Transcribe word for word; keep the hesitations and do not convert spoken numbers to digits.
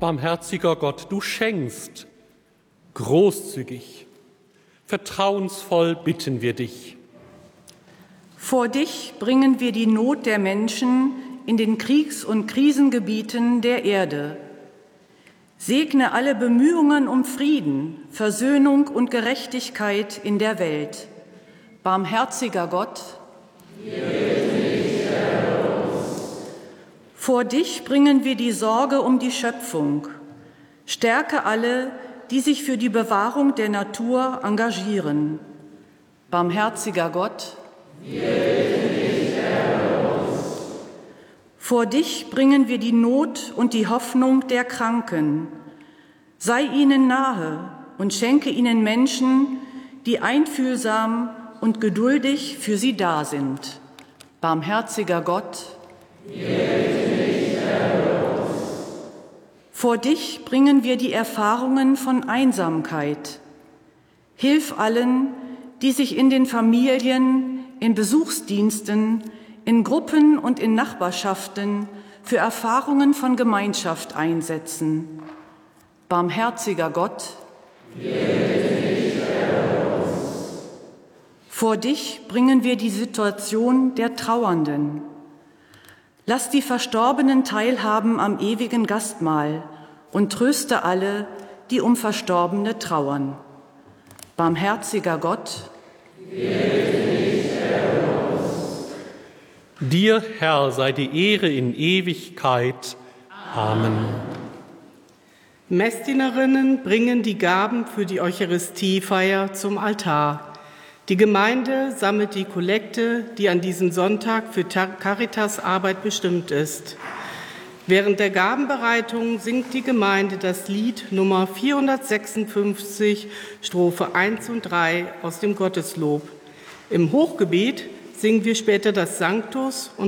Barmherziger Gott, du schenkst großzügig, vertrauensvoll bitten wir dich. Vor dich bringen wir die Not der Menschen in den Kriegs- und Krisengebieten der Erde. Segne alle Bemühungen um Frieden, Versöhnung und Gerechtigkeit in der Welt. Barmherziger Gott, vor dich bringen wir die Sorge um die Schöpfung. Stärke alle, die sich für die Bewahrung der Natur engagieren. Barmherziger Gott, vor dich bringen wir die Not und die Hoffnung der Kranken. Sei ihnen nahe und schenke ihnen Menschen, die einfühlsam und geduldig für sie da sind. Barmherziger Gott, vor dich bringen wir die Erfahrungen von Einsamkeit. Hilf allen, die sich in den Familien, in Besuchsdiensten, in Gruppen und in Nachbarschaften für Erfahrungen von Gemeinschaft einsetzen. Barmherziger Gott, vor dich bringen wir die Situation der Trauernden. Lass die Verstorbenen teilhaben am ewigen Gastmahl und tröste alle, die um Verstorbene trauern. Barmherziger Gott, dir, Herr, sei die Ehre in Ewigkeit. Amen. Messdienerinnen bringen die Gaben für die Eucharistiefeier zum Altar. Die Gemeinde sammelt die Kollekte, die an diesem Sonntag für Caritas-Arbeit bestimmt ist. Während der Gabenbereitung singt die Gemeinde das Lied Nummer vierhundertsechsundfünfzig, Strophe eins und drei aus dem Gotteslob. Im Hochgebet singen wir später das Sanctus und